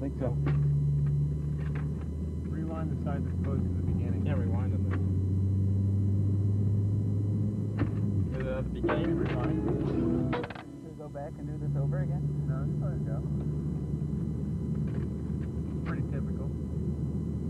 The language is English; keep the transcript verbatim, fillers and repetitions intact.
think so. Rewind the side that's close to the beginning. Can't rewind on this. Is it at the beginning? Rewind. Should we go back and do this over again? No, just let it go. Pretty typical.